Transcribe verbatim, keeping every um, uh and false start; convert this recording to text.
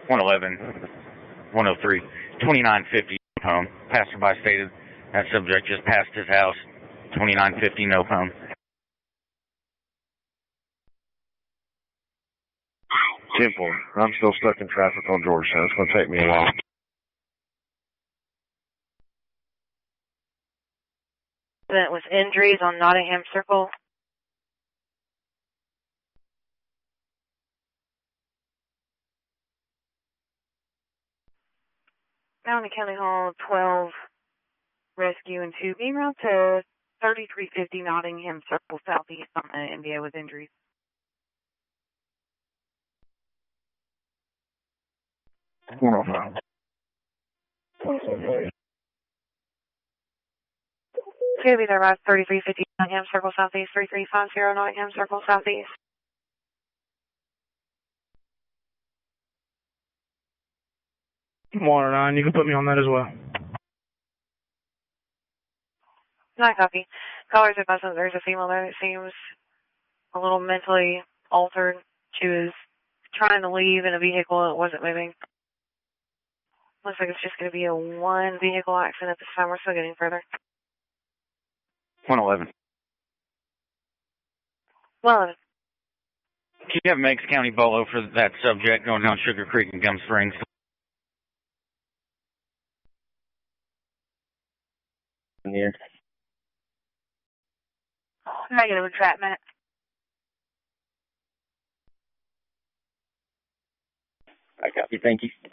one eleven, one oh three, twenty-nine fifty, home. Passerby stated that subject just passed his house, twenty-nine fifty, no home. Temple, I'm still stuck in traffic on Georgetown. It's going to take me a while. With injuries on Nottingham Circle. Down to County Hall, twelve rescue and two. Being route to thirty-three fifty Nottingham Circle Southeast on the N B A with injuries. one oh five. Could be there about thirty-three fifty Nottingham Circle Southeast, thirty-three fifty Nottingham Circle Southeast. one oh nine, you can put me on that as well. Not copy. Callers advise that there's a female there that seems a little mentally altered. She was trying to leave in a vehicle that wasn't moving. Looks like it's just going to be a one vehicle accident at this time. We're still getting further. one eleven. Well, Can you have Meigs County Bolo for that subject going down Sugar Creek and Gum Springs? Yeah. negative entrapment. I copy. Thank you.